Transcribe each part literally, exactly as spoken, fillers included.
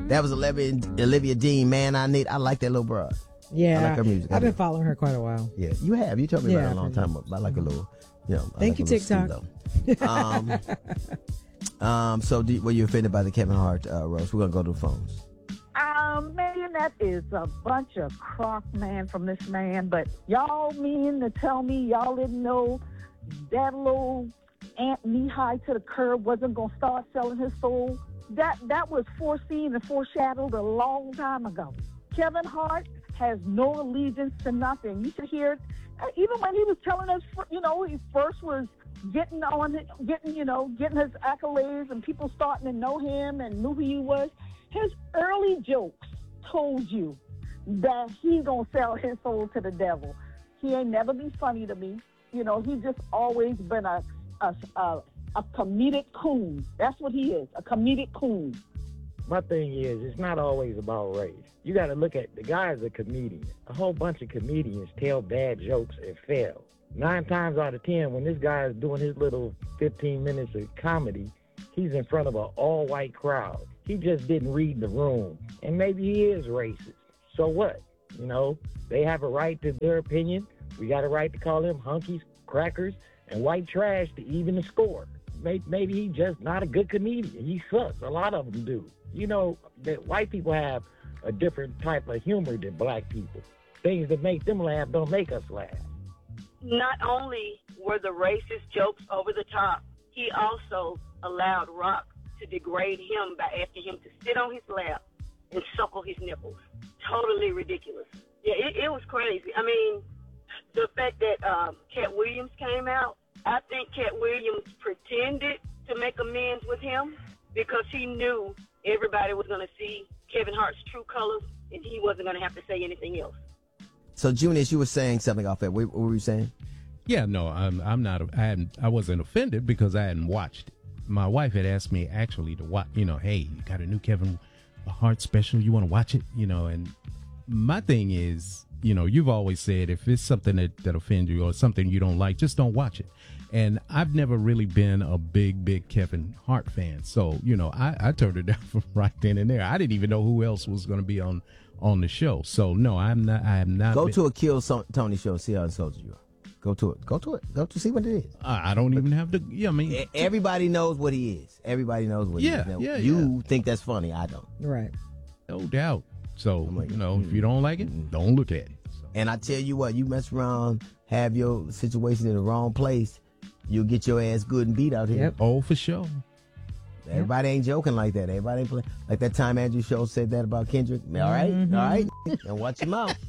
That was Olivia, Olivia Dean. Man, I need. I like that little broad. Yeah, I like her music. I've been following her quite a while. Yeah, you have. You told me Yeah, about it a long time ago. I like a little, you know. I Thank like you, a little TikTok. um, um, so, do, were you offended by the Kevin Hart uh, roast? We're gonna go to the phones. Um, man, that is a bunch of crock, man, from this man. But y'all mean to tell me y'all didn't know that little ant knee-high to the curb wasn't going to start selling his soul? That that was foreseen and foreshadowed a long time ago. Kevin Hart has no allegiance to nothing. You should hear it. Even when he was telling us, you know, he first was getting on, getting, you know, getting his accolades and people starting to know him and knew who he was. His early jokes told you that he's going to sell his soul to the devil. He ain't never been funny to me. You know, he's just always been a, a, a, a comedic coon. That's what he is, a comedic coon. My thing is, it's not always about race. You got to look at, the guy is a comedian. A whole bunch of comedians tell bad jokes and fail. Nine times out of ten, when this guy is doing his little fifteen minutes of comedy, he's in front of an all-white crowd. He just didn't read the room. And maybe he is racist. So what? You know, they have a right to their opinion. We got a right to call them hunkies, crackers, and white trash to even the score. Maybe he's just not a good comedian. He sucks. A lot of them do. You know, that white people have a different type of humor than black people. Things that make them laugh don't make us laugh. Not only were the racist jokes over the top, he also allowed Rock to degrade him by asking him to sit on his lap and suckle his nipples. Totally ridiculous. Yeah, it, it was crazy. I mean, the fact that um, Cat Williams came out, I think Cat Williams pretended to make amends with him because he knew everybody was going to see Kevin Hart's true colors and he wasn't going to have to say anything else. So, Junius, you were saying something off that. What, what were you saying? Yeah, no, I'm, I'm not. I hadn't. I wasn't offended because I hadn't watched it. My wife had asked me actually to watch. You know, hey, you got a new Kevin Hart special. You want to watch it? You know, and my thing is, you know, you've always said if it's something that, that offends you or something you don't like, just don't watch it. And I've never really been a big, big Kevin Hart fan. So, you know, I, I turned it down from right then and there. I didn't even know who else was going to be on, on the show. So, no, I'm not. I am not. Go been, to a Kill so- Tony show and see how insulted you are. Go to it. Go to it. Go to see what it is. I, I don't even have to. Yeah, I mean, everybody knows what he is. Everybody knows what yeah, he is. Now, yeah, you yeah. think that's funny. I don't. Right. No doubt. So, like, you know, mm, if you don't like it, mm, don't look at it. So. And I tell you what, you mess around, have your situation in the wrong place, you'll get your ass good and beat out here. Yep. Oh, for sure. Everybody ain't joking like that. Everybody ain't play like that time Andrew Schultz said that about Kendrick. All right, Mm-hmm. all right, and watch your mouth.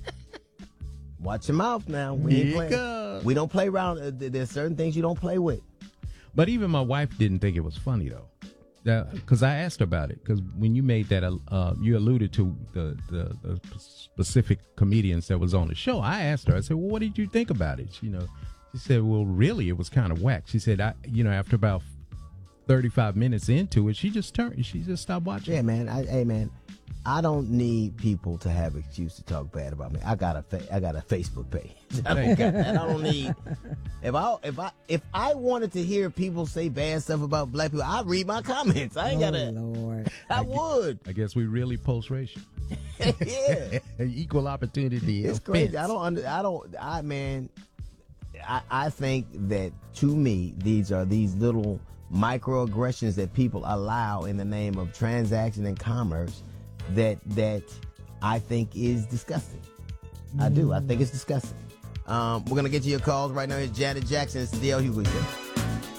Watch your mouth now. We ain't playing. We don't play around. Uh, there's certain things you don't play with. But even my wife didn't think it was funny though, because I asked her about it. Because when you made that, uh, you alluded to the, the the specific comedians that was on the show. I asked her. I said, "Well, what did you think about it?" She, you know, she said, "Well, really, it was kind of whack." She said, "I, you know, after about thirty-five minutes into it, she just turned. She just stopped watching." Yeah, man. I, hey, man. I don't need people to have an excuse to talk bad about me. I got a fa- I got a Facebook page. I don't got that. I don't need. If I if I if I wanted to hear people say bad stuff about black people, I'd read my comments. I ain't oh, gotta. Lord. I, I would. I guess we really post racial. Yeah, equal opportunity. It's offense. crazy. I don't. Under, I don't. I man. I I think that to me these are these little microaggressions that people allow in the name of transaction and commerce. That that I think is disgusting. I do. I think it's disgusting. Um, we're gonna get to your calls right now. Here's Janet Jackson. It's the D L Hughley Show.